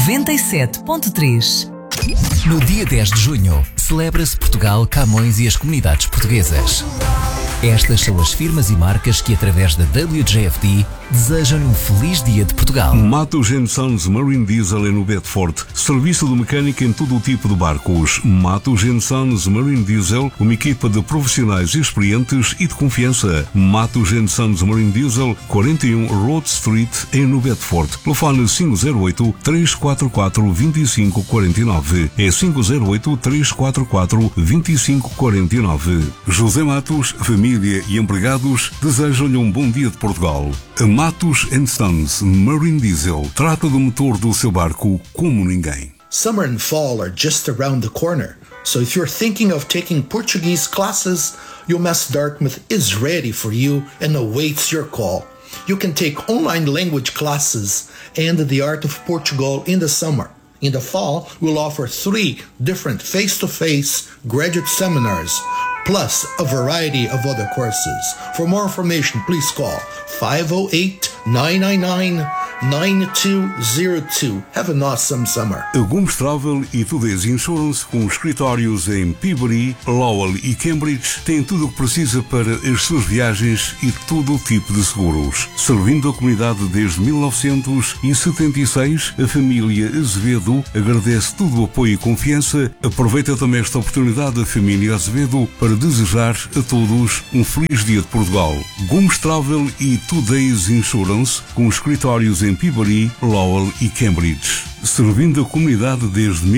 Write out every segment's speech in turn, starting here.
97.3. No dia 10 de junho, celebra-se Portugal, Camões e as comunidades portuguesas. Estas são as firmas e marcas que, através da WJFD, desejam um feliz dia de Portugal. Matos & Sons Marine Diesel no Bedford. Serviço de mecânica em todo o tipo de barcos. Matos & Sons Marine Diesel, uma equipa de profissionais experientes e de confiança. Matos & Sons Marine Diesel, 41 Road Street, em Bedford. Telefone 508-344-2549. É 508-344-2549. José Matos, família e empregados desejam-lhe um bom dia de Portugal. Matos & Sons Marine Diesel trata do motor do seu barco como ninguém. Summer and fall are just around the corner, so if you're thinking of taking Portuguese classes, UMass Dartmouth is ready for you and awaits your call. You can take online language classes and the art of Portugal in the summer. In the fall, we'll offer 3 different face-to-face graduate seminars, plus a variety of other courses. For more information, please call 508-999-9202. Have an awesome summer. Gomes Travel e Today's Insurance, com escritórios em Peabody, Lowell e Cambridge, tem tudo o que precisa para as suas viagens e todo o tipo de seguros. Servindo a comunidade desde 1976, a família Azevedo agradece todo o apoio e confiança. Aproveita também esta oportunidade a família Azevedo para desejar a todos um feliz dia de Portugal. Gomes Travel e Today's Insurance, com escritórios em Peabody, Lowell e Cambridge. Servindo a comunidade desde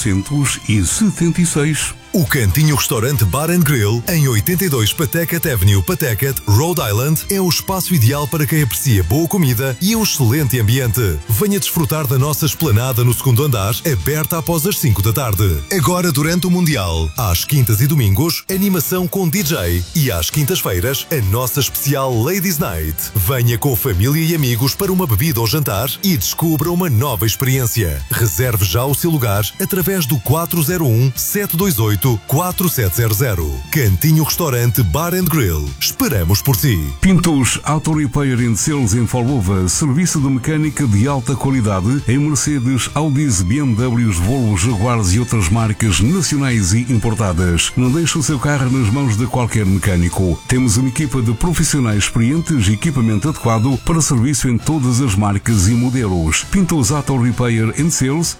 1976. O Cantinho Restaurante Bar & Grill, em 82 Pawtucket Avenue, Pawtucket, Rhode Island, é o espaço ideal para quem aprecia boa comida e um excelente ambiente. Venha desfrutar da nossa esplanada no segundo andar, aberta após as 5 da tarde. Agora, durante o Mundial, às quintas e domingos, animação com DJ. E às quintas-feiras, a nossa especial Ladies Night. Venha com família e amigos para uma bebida ou jantar e descubra uma nova experiência. Reserve já o seu lugar através do 401-728-4700. Cantinho Restaurante Bar & Grill. Esperamos por si. Pintos Auto Repair & Sales em Folgova. Serviço de mecânica de alta qualidade em Mercedes, Audis, BMWs, Volvo, Jaguars e outras marcas nacionais e importadas. Não deixe o seu carro nas mãos de qualquer mecânico. Temos uma equipa de profissionais experientes e equipamento adequado para serviço em todas as marcas e modelos. Pintos Auto Repair & Sales,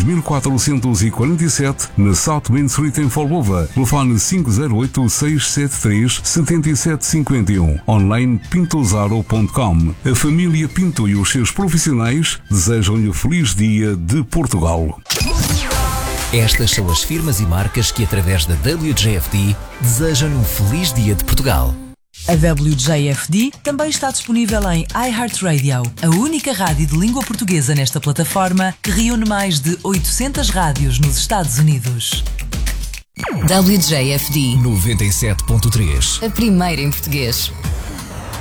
2447, na South Main Street em Folgova. Telefone 508-673-7751. Online pintosaro.com. A família Pinto e os seus profissionais desejam-lhe feliz dia de Portugal. Estas são as firmas e marcas que, através da WJFD, desejam um feliz dia de Portugal. A WJFD também está disponível em iHeartRadio, a única rádio de língua portuguesa nesta plataforma que reúne mais de 800 rádios nos Estados Unidos. WJFD 97.3. A primeira em português.